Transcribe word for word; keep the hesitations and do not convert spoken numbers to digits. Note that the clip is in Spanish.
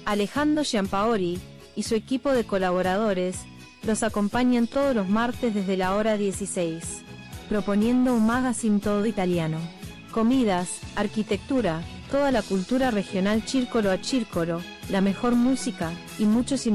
Alejandro Giampaoli y su equipo de colaboradores los acompañan todos los martes desde la hora dieciséis, proponiendo un magazine todo italiano. Comidas, arquitectura, toda la cultura regional círcolo a círcolo, la mejor música y muchos